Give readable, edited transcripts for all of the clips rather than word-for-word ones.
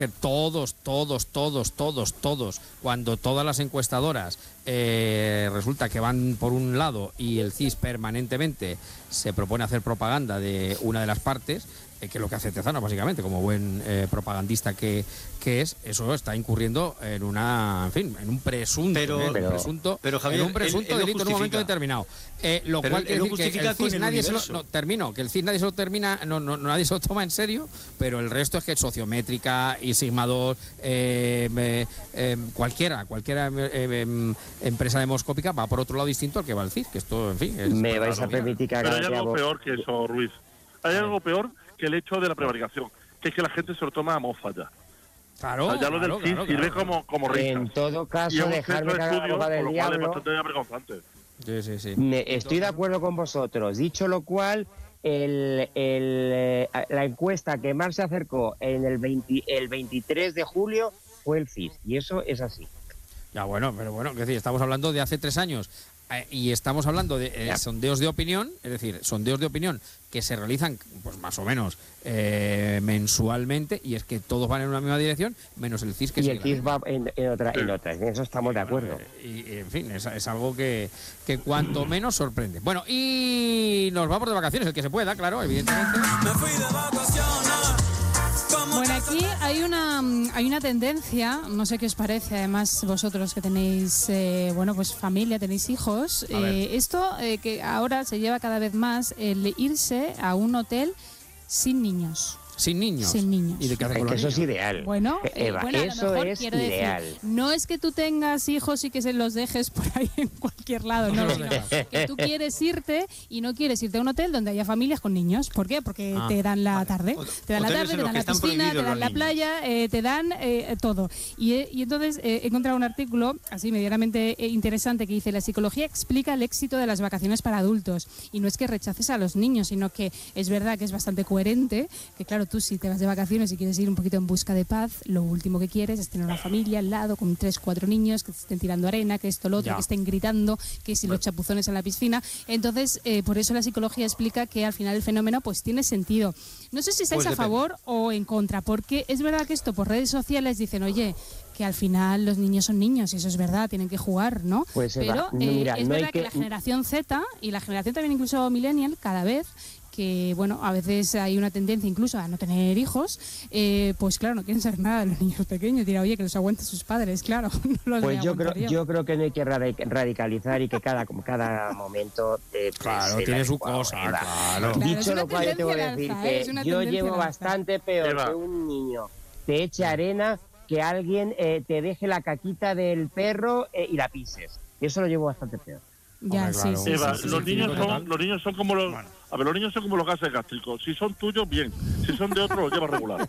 Todos, cuando todas las encuestadoras resulta que van por un lado y el CIS permanentemente se propone hacer propaganda de una de las partes, que es lo que hace Tezanos básicamente, como buen propagandista que es, eso está incurriendo en en un presunto, Javier, en un presunto delito en un momento determinado. Lo cual quiere decir que el CIS nadie se lo termina, nadie se lo toma en serio, pero el resto es que sociométrica y Sigma 2, cualquiera empresa demoscópica va por otro lado distinto al que va el CIS, que esto, en fin... Me vais a permitir que haga... Pero hay algo peor que eso, Ruiz. Hay algo peor que el hecho de la prevaricación, que es que la gente se lo toma a mofa ya. Claro, o sea, ya lo del CIS sirve como risas. En todo caso, dejarme que haga la abogada del diablo. Sí. Estoy de acuerdo con vosotros. Dicho lo cual, la encuesta que más se acercó en el 23 de julio fue el CIS, y eso es así. Ya, bueno, pero bueno, es decir, estamos hablando de hace 3 años y estamos hablando de sondeos de opinión, es decir, sondeos de opinión que se realizan, pues más o menos mensualmente, y es que todos van en una misma dirección, menos el CIS, que y el CIS va en otra, en eso estamos de acuerdo. Y en fin, es algo que cuanto menos sorprende. Bueno, y nos vamos de vacaciones, el que se pueda, claro, evidentemente. Me fui de vacaciones. Bueno, aquí hay una tendencia, no sé qué os parece, además vosotros que tenéis pues familia, tenéis hijos, esto que ahora se lleva cada vez más, el irse a un hotel sin niños. Sin niños. Sin niños. ¿Y de qué hace con que los eso niños? es ideal. Bueno, Eva, eso es ideal. Decir, no es que tú tengas hijos y que se los dejes por ahí en cualquier lado, no, sino que tú quieres irte y no quieres irte a un hotel donde haya familias con niños. ¿Por qué? Porque te dan la tarde. Te dan la tarde, te dan la piscina, te dan la playa, te dan todo. Y entonces he encontrado un artículo así medianamente interesante que dice: la psicología explica el éxito de las vacaciones para adultos. Y no es que rechaces a los niños, sino que es verdad que es bastante coherente, que claro, tú si te vas de vacaciones y quieres ir un poquito en busca de paz, lo último que quieres es tener una familia al lado con 3-4 niños que te estén tirando arena, que esto, lo otro, que estén gritando, que si los chapuzones en la piscina. Entonces, por eso la psicología explica que al final el fenómeno pues tiene sentido. No sé si estáis a favor o en contra, porque es verdad que esto por redes sociales dicen, oye, que al final los niños son niños, y eso es verdad, tienen que jugar, ¿no? Pues pero mira, es verdad que la generación Z y la generación también incluso millennial, cada vez que, bueno, a veces hay una tendencia incluso a no tener hijos, pues claro, no quieren saber nada de los niños pequeños. Dirá, oye, que los aguanten sus padres, claro. No los pues yo creo que no hay que radicalizar y que cada momento... claro, tiene su cosa, claro. Dicho lo cual, yo te voy a decir que yo llevo bastante peor que un niño te eche arena, que alguien te deje la caquita del perro y la pises. Y eso lo llevo bastante peor. Ya, claro. sí, Eva, sí, los niños son como los... A ver, los niños son como los gases gástricos. Si son tuyos, bien. Si son de otros, los llevas regular.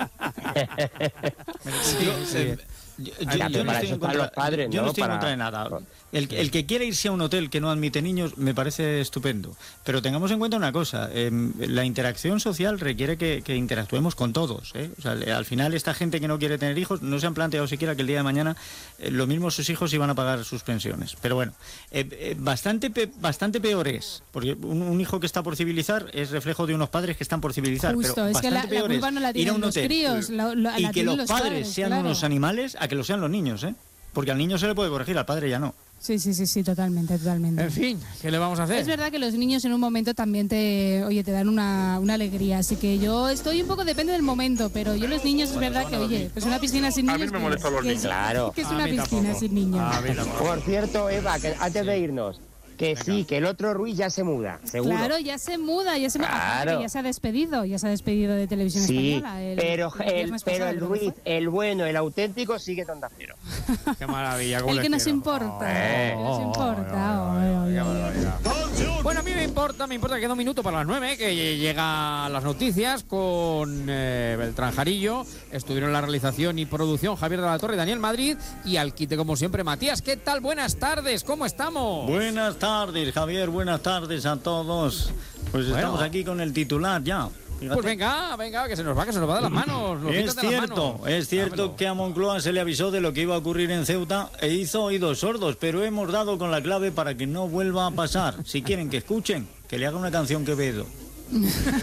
Yo no estoy en contra de nada. El que quiera irse a un hotel que no admite niños me parece estupendo. Pero tengamos en cuenta una cosa, la interacción social requiere que interactuemos con todos, ¿eh? O sea, al final esta gente que no quiere tener hijos no se han planteado siquiera que el día de mañana lo mismo sus hijos iban a pagar sus pensiones. Pero bueno, bastante peor es, porque un hijo que está por civilizar es reflejo de unos padres que están por civilizar. Justo, pero es que la culpa no la ir a un tienen los hotel críos, y que los padres sean unos animales, a que lo sean los niños, ¿eh? Porque al niño se le puede corregir, al padre ya no. Sí, totalmente. En fin, ¿qué le vamos a hacer? Es verdad que los niños en un momento también te dan una alegría, así que yo estoy un poco, depende del momento, pero yo los niños es verdad que, oye, pues una piscina sin niños... A mí me molestan los niños. Claro. Que es una piscina sin niños. Por cierto, Eva, que antes de irnos, que sí, que el otro Ruiz ya se muda, seguro. Claro, ya se muda, Claro. que ya se ha despedido de Televisión Española. Pero el Ruiz, el bueno, el auténtico, sigue en Onda Cero. Qué maravilla. El que nos importa. Bueno, a mí me importa que queda un minuto para las 9, que llega las noticias con Beltrán Jarillo. Estuvieron en la realización y producción Javier de la Torre y Daniel Madrid, y al quite como siempre Matías. ¿Qué tal? Buenas tardes, ¿cómo estamos? Buenas tardes, Javier, buenas tardes a todos. Pues estamos aquí con el titular ya. Fíjate. Pues venga, que se nos va de las manos. Es cierto que a Moncloa se le avisó de lo que iba a ocurrir en Ceuta e hizo oídos sordos, pero hemos dado con la clave para que no vuelva a pasar. Si quieren que escuchen, que le haga una canción Quevedo.